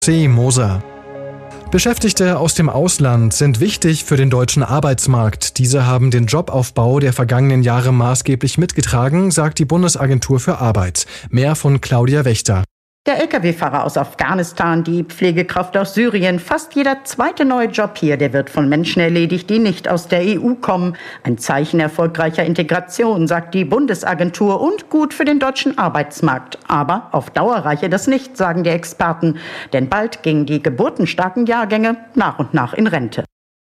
C. Moser. Beschäftigte aus dem Ausland sind wichtig für den deutschen Arbeitsmarkt. Diese haben den Jobaufbau der vergangenen Jahre maßgeblich mitgetragen, sagt die Bundesagentur für Arbeit. Mehr von Claudia Wächter. Der Lkw-Fahrer aus Afghanistan, die Pflegekraft aus Syrien, fast jeder zweite neue Job hier, der wird von Menschen erledigt, die nicht aus der EU kommen. Ein Zeichen erfolgreicher Integration, sagt die Bundesagentur, und gut für den deutschen Arbeitsmarkt. Aber auf Dauer reiche das nicht, sagen die Experten. Denn bald gingen die geburtenstarken Jahrgänge nach und nach in Rente.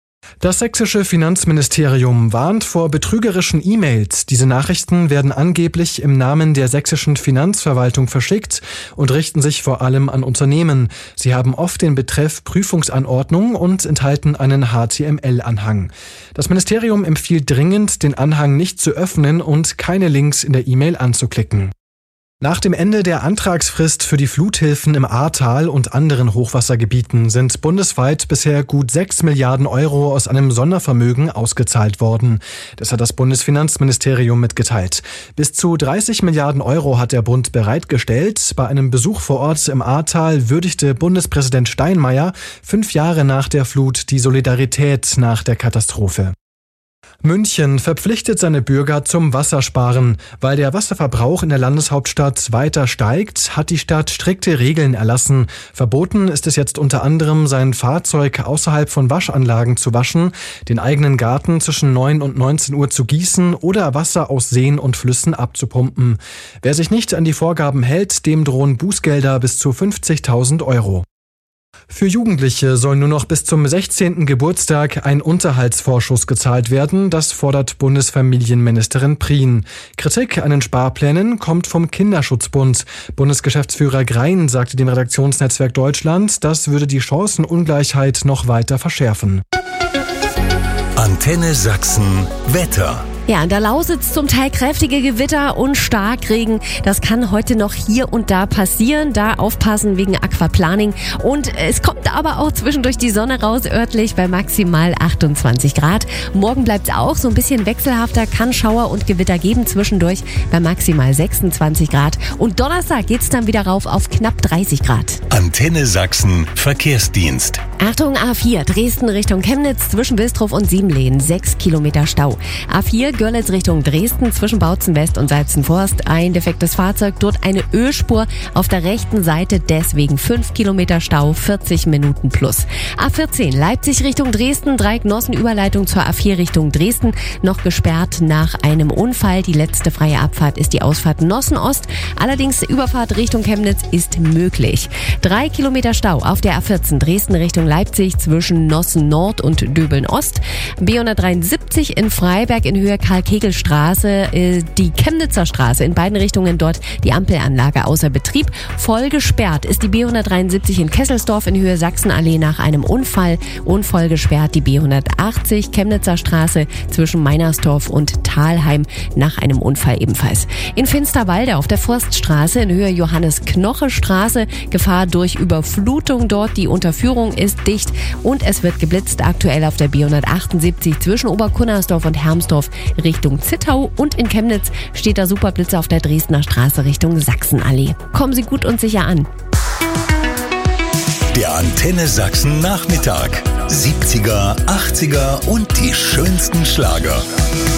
Das sächsische Finanzministerium warnt vor betrügerischen E-Mails. Diese Nachrichten werden angeblich im Namen der sächsischen Finanzverwaltung verschickt und richten sich vor allem an Unternehmen. Sie haben oft den Betreff Prüfungsanordnung und enthalten einen HTML-Anhang. Das Ministerium empfiehlt dringend, den Anhang nicht zu öffnen und keine Links in der E-Mail anzuklicken. Nach dem Ende der Antragsfrist für die Fluthilfen im Ahrtal und anderen Hochwassergebieten sind bundesweit bisher gut 6 Milliarden Euro aus einem Sondervermögen ausgezahlt worden. Das hat das Bundesfinanzministerium mitgeteilt. Bis zu 30 Milliarden Euro hat der Bund bereitgestellt. Bei einem Besuch vor Ort im Ahrtal würdigte Bundespräsident Steinmeier 5 Jahre nach der Flut die Solidarität nach der Katastrophe. München verpflichtet seine Bürger zum Wassersparen. Weil der Wasserverbrauch in der Landeshauptstadt weiter steigt, hat die Stadt strikte Regeln erlassen. Verboten ist es jetzt unter anderem, sein Fahrzeug außerhalb von Waschanlagen zu waschen, den eigenen Garten zwischen 9 und 19 Uhr zu gießen oder Wasser aus Seen und Flüssen abzupumpen. Wer sich nicht an die Vorgaben hält, dem drohen Bußgelder bis zu 50.000 Euro. Für Jugendliche soll nur noch bis zum 16. Geburtstag ein Unterhaltsvorschuss gezahlt werden. Das fordert Bundesfamilienministerin Prien. Kritik an den Sparplänen kommt vom Kinderschutzbund. Bundesgeschäftsführer Grein sagte dem Redaktionsnetzwerk Deutschland, das würde die Chancenungleichheit noch weiter verschärfen. Antenne Sachsen Wetter. Ja, in der Lausitz zum Teil kräftige Gewitter und Starkregen. Das kann heute noch hier und da passieren. Da aufpassen wegen Aquaplaning. Und es kommt aber auch zwischendurch die Sonne raus, örtlich bei maximal 28 Grad. Morgen bleibt es auch so ein bisschen wechselhafter, kann Schauer und Gewitter geben zwischendurch bei maximal 26 Grad. Und Donnerstag geht's dann wieder rauf auf knapp 30 Grad. Antenne Sachsen Verkehrsdienst. Achtung, A4 Dresden Richtung Chemnitz zwischen Bilstrow und Siebenlehen 6 Kilometer Stau. A4 Görlitz Richtung Dresden zwischen Bautzen West und Salzenforst. Ein defektes Fahrzeug, dort eine Ölspur auf der rechten Seite, deswegen 5 Kilometer Stau, 40 Minuten plus. A14 Leipzig Richtung Dresden, Dreiecknossenüberleitung zur A4 Richtung Dresden, noch gesperrt nach einem Unfall. Die letzte freie Abfahrt ist die Ausfahrt Nossen-Ost. Allerdings Überfahrt Richtung Chemnitz ist möglich. 3 Kilometer Stau auf der A14 Dresden Richtung Leipzig zwischen Nossen Nord und Döbeln Ost. B173 in Freiberg in Höhe Karl-Kegel-Straße, die Chemnitzer Straße, in beiden Richtungen dort die Ampelanlage außer Betrieb. Voll gesperrt ist die B173 in Kesselsdorf in Höhe Sachsenallee nach einem Unfall und voll gesperrt die B180 Chemnitzer Straße zwischen Meinersdorf und Thalheim nach einem Unfall ebenfalls. In Finsterwalde auf der Forststraße in Höhe Johannes-Knoche-Straße Gefahr durch Überflutung dort. Die Unterführung ist dicht und es wird geblitzt aktuell auf der B178 zwischen Oberkunnersdorf und Hermsdorf Richtung Zittau, und in Chemnitz steht der Superblitzer auf der Dresdner Straße Richtung Sachsenallee. Kommen Sie gut und sicher an. Der Antenne Sachsen Nachmittag. 70er, 80er und die schönsten Schlager.